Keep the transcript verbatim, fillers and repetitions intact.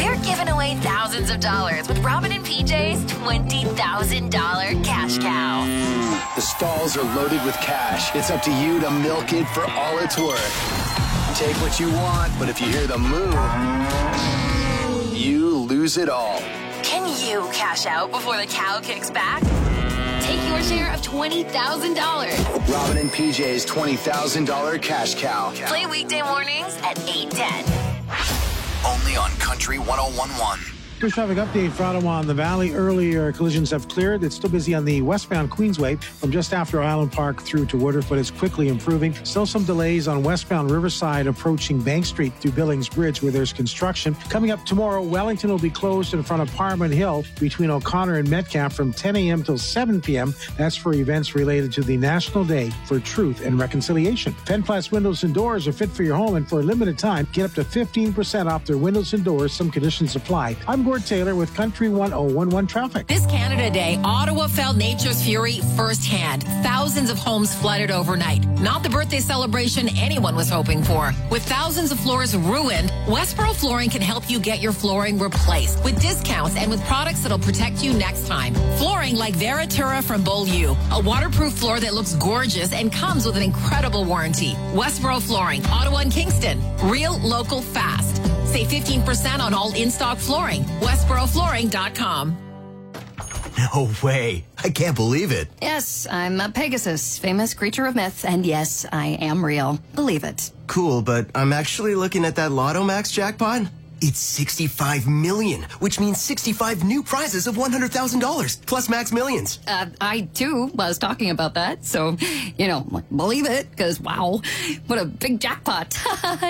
We're giving away thousands of dollars with Robin and P J's twenty thousand dollars Cash Cow. The stalls are loaded with cash. It's up to you to milk it for all it's worth. Take what you want, but if you hear the moo, you lose it all. Can you cash out before the cow kicks back? Take your share of twenty thousand dollars. Robin and P J's twenty thousand dollars Cash Cow. Play weekday mornings at eight ten. Only on Country one oh one point one. First traffic update for Ottawa on the Valley. Earlier collisions have cleared. It's still busy on the westbound Queensway from just after Island Park through to Woodruff, but it's quickly improving. Still some delays on westbound Riverside approaching Bank Street through Billings Bridge where there's construction. Coming up tomorrow, Wellington will be closed in front of Parliament Hill between O'Connor and Metcalf from ten a.m. till seven p.m. That's for events related to the National Day for Truth and Reconciliation. Fenplast windows and doors are fit for your home, and for a limited time, get up to fifteen percent off their windows and doors. Some conditions apply. I'm Gord Taylor with Country one oh one one Traffic. This Canada Day, Ottawa felt nature's fury firsthand. Thousands of homes flooded overnight. Not the birthday celebration anyone was hoping for. With thousands of floors ruined, Westboro Flooring can help you get your flooring replaced with discounts and with products that'll protect you next time. Flooring like Veritura from Beaulieu, a waterproof floor that looks gorgeous and comes with an incredible warranty. Westboro Flooring, Ottawa and Kingston. Real, local, fast. Save fifteen percent on all in-stock flooring. Westboro Flooring dot com. No way. I can't believe it. Yes, I'm a Pegasus, famous creature of myth, and yes, I am real. Believe it. Cool, but I'm actually looking at that Lotto Max jackpot. It's sixty-five million, which means sixty-five new prizes of one hundred thousand dollars, plus Max Millions. Uh, I, too, was talking about that, so, you know, believe it, because, wow, what a big jackpot.